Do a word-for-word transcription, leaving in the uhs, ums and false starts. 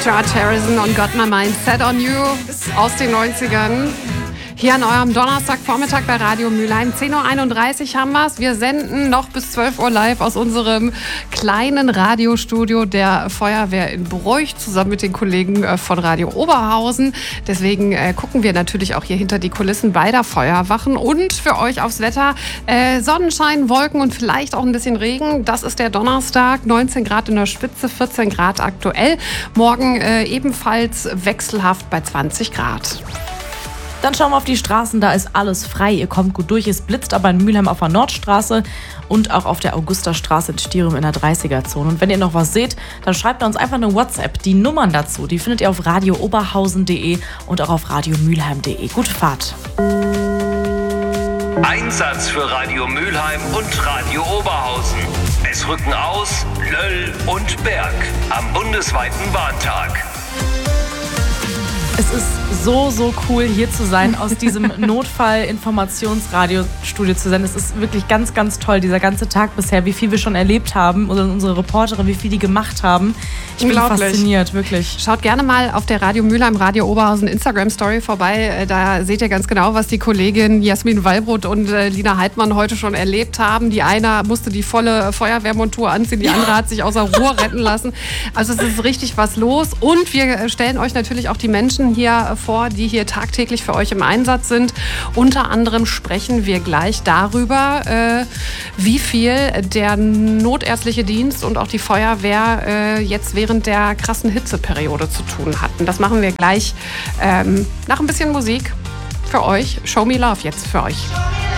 George Harrison und Got My Mind Set on You aus den neunzigern. Hier an eurem Donnerstagvormittag bei Radio Mülheim. zehn Uhr einunddreißig haben wir es. Wir senden noch bis zwölf Uhr live aus unserem kleinen Radiostudio der Feuerwehr in Bruch zusammen mit den Kollegen von Radio Oberhausen. Deswegen äh, gucken wir natürlich auch hier hinter die Kulissen beider Feuerwachen und für euch aufs Wetter. Äh, Sonnenschein, Wolken und vielleicht auch ein bisschen Regen. Das ist der Donnerstag. neunzehn Grad in der Spitze, vierzehn Grad aktuell. Morgen äh, ebenfalls wechselhaft bei zwanzig Grad. Dann schauen wir auf die Straßen, da ist alles frei. Ihr kommt gut durch. Es blitzt aber in Mülheim auf der Nordstraße und auch auf der Augusterstraße in Stirum in der dreißiger-Zone. Und wenn ihr noch was seht, dann schreibt uns einfach eine WhatsApp. Die Nummern dazu, die findet ihr auf radio oberhausen punkt de und auch auf radio mülheim punkt de. Gute Fahrt. Einsatz für Radio Mülheim und Radio Oberhausen. Es rücken aus Löll und Berg am bundesweiten Warntag. Es ist so, so cool, hier zu sein, aus diesem Notfall-Informationsradiostudio zu sein. Es ist wirklich ganz, ganz toll, dieser ganze Tag bisher, wie viel wir schon erlebt haben oder unsere Reporterin, wie viel die gemacht haben. Ich bin fasziniert, wirklich. Schaut gerne mal auf der Radio Mülheim, Radio Oberhausen Instagram-Story vorbei. Da seht ihr ganz genau, was die Kollegin Jasmin Wallbrot und äh, Lina Heidmann heute schon erlebt haben. Die eine musste die volle Feuerwehrmontur anziehen, die andere hat sich außer Ruhe retten lassen. Also es ist richtig was los. Und wir stellen euch natürlich auch die Menschen hier vor, die hier tagtäglich für euch im Einsatz sind. Unter anderem sprechen wir gleich darüber, äh, wie viel der notärztliche Dienst und auch die Feuerwehr äh, jetzt während der krassen Hitzeperiode zu tun hatten. Das machen wir gleich ähm, nach ein bisschen Musik für euch. Show Me Love jetzt für euch.